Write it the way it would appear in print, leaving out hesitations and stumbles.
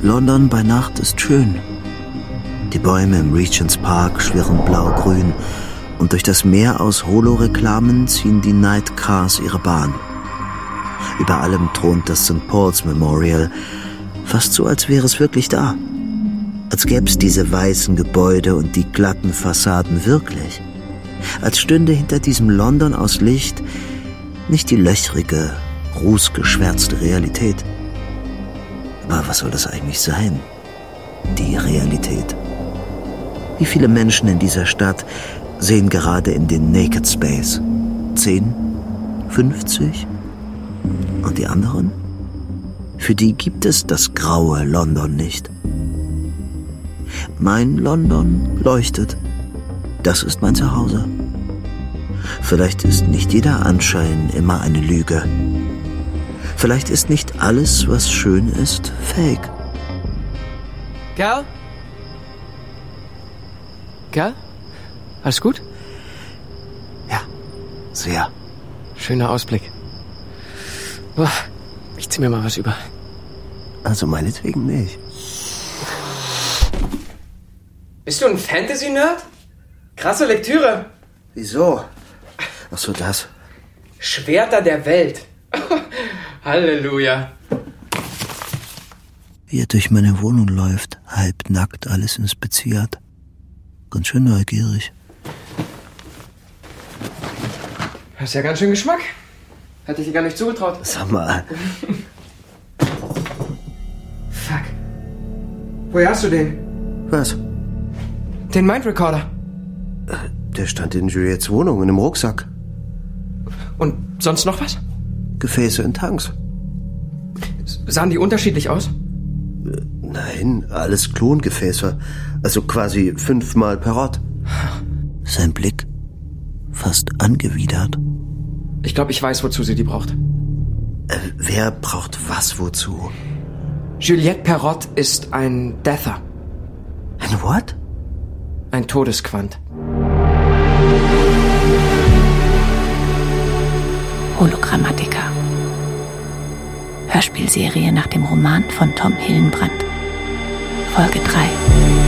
London bei Nacht ist schön. Die Bäume im Regent's Park schwirren blau-grün und durch das Meer aus Holo-Reklamen ziehen die Nightcars ihre Bahn. Über allem thront das St. Paul's Memorial, fast so, als wäre es wirklich da. Als gäbe es diese weißen Gebäude und die glatten Fassaden wirklich. Als stünde hinter diesem London aus Licht nicht die löchrige, rußgeschwärzte Realität. Aber was soll das eigentlich sein? Die Realität. Wie viele Menschen in dieser Stadt sehen gerade in den Naked Space? 10? 50? Und die anderen? Für die gibt es das graue London nicht. Mein London leuchtet. Das ist mein Zuhause. Vielleicht ist nicht jeder Anschein immer eine Lüge. Vielleicht ist nicht alles, was schön ist, fake. Kerl? Kerl? Alles gut? Ja, sehr. Schöner Ausblick. Boah, ich zieh mir mal was über. Also meinetwegen nicht. Bist du ein Fantasy-Nerd? Krasse Lektüre. Wieso? Ach so, das. Schwerter der Welt. Halleluja. Wie er durch meine Wohnung läuft, halbnackt, alles inspiziert. Ganz schön neugierig. Hast ja ganz schön Geschmack. Hätte ich dir gar nicht zugetraut. Sag mal. Fuck. Woher hast du den? Was? Den Mind Recorder. Der stand in Juliettes Wohnung, in einem Rucksack. Und sonst noch was? Gefäße in Tanks. Sahen die unterschiedlich aus? Nein, alles Klongefäße. Also quasi 5-mal Perrott. Sein Blick fast angewidert. Ich glaube, ich weiß, wozu sie die braucht. Wer braucht was wozu? Juliette Perrott ist ein Deather. Ein what? Ein Todesquant. Hologrammatiker. Hörspielserie nach dem Roman von Tom Hillenbrand. Folge 3.